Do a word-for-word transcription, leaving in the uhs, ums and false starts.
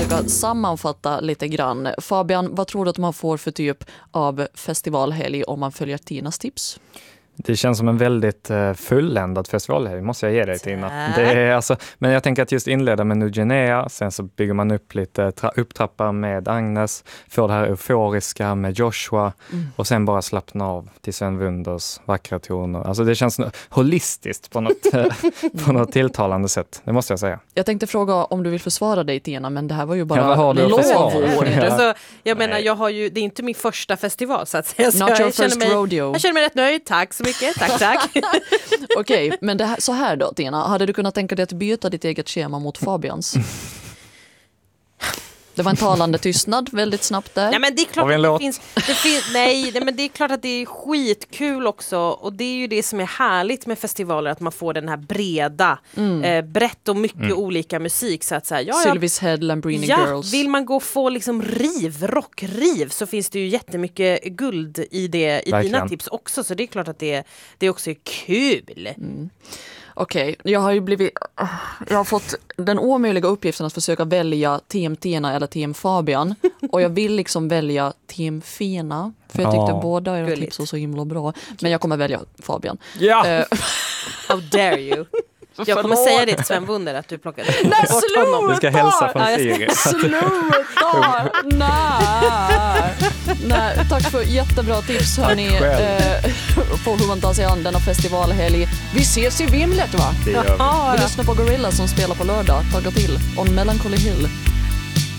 försöka sammanfatta lite grann. Fabian, vad tror du att man får för typ av festivalhelg om man följer Tinas tips? Det känns som en väldigt uh, fulländad festivalhelg, måste jag ge dig, Tina. Det är alltså, men jag tänker att just inleda med Nugenea, sen så bygger man upp lite tra- upptrappar med Agnes, får det här euforiska med Joshua mm. och sen bara slappna av till Sven Wunders vackra toner. Alltså det känns holistiskt på något, på något tilltalande sätt, det måste jag säga. Jag tänkte fråga om du vill försvara dig, Tina, men det här var ju bara ja, lovord. Ja. Alltså, jag menar, jag har ju, det är inte min första festival så att säga. Så Not jag, your jag, känner first mig, rodeo. jag känner mig rätt nöjd, tack så mycket, tack tack. Okej, okay, men det här, så här då, Tina, hade du kunnat tänka dig att byta ditt eget schema mot Fabians? Det var en talande tystnad väldigt snabbt där. Nej, men det är klart att det finns, det finns nej, nej, men det är klart att det är skitkul också, och det är ju det som är härligt med festivaler, att man får den här breda, mm. eh, brett och mycket mm. olika musik så att säga. Ja, Sylvis Head, Lambrini ja, Girls. Vill man gå och få liksom riv, rockriv, så finns det ju jättemycket guld i det i verkligen. Dina tips också, så det är klart att det, det också är kul. Mm. Okej, okay, jag har ju blivit jag har fått den omöjliga uppgiften att försöka välja Team Tina eller Team Fabian, och jag vill liksom välja Team Fina, för jag tyckte oh, båda era tips var så himla bra, men jag kommer välja Fabian. Ja. Uh, How dare you? Jag kommer säga det till Sven Wunder att du plockade Nej, bort honom. Du ska hälsa från Siri. Sluta! Nej! Nej, tack för jättebra tips, hörni, eh, på hur man tar sig an denna festivalhelg. Vi ses i Vimlet, va? Det gör vi. Vi lyssnar på Gorilla som spelar på lördag. Tagga till On Melancholy Hill.